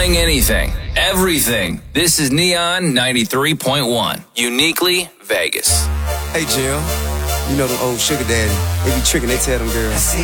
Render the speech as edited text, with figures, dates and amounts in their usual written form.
playing anything, everything. This is Neon 93.1, uniquely Vegas. Hey, Jill. You know them old sugar daddy. They be tricking, they tell them girls.